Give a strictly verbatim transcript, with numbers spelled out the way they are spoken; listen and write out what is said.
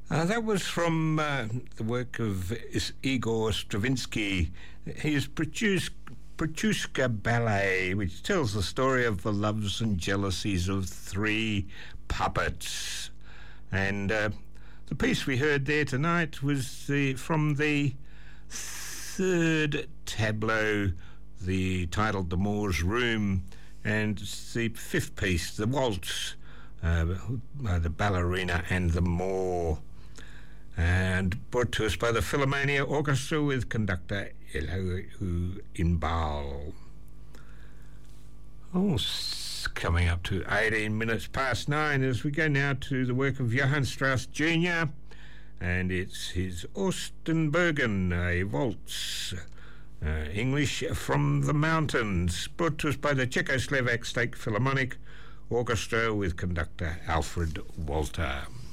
Uh, that was from uh, the work of Is- Igor Stravinsky. His produced Petrushka Ballet, which tells the story of the loves and jealousies of three puppets. And uh, the piece we heard there tonight was the, from the third tableau, the titled The Moor's Room, and it's the fifth piece, the waltz, uh, uh, the ballerina and the Moor, and brought to us by the Philharmonia Orchestra with conductor Elihu Inbal. Oh, s- coming up to eighteen minutes past nine as we go now to the work of Johann Strauss Junior, and it's his Ostenbergen, a waltz, uh, English from the Mountains, brought to us by the Czechoslovak State Philharmonic Orchestra with conductor Alfred Walter.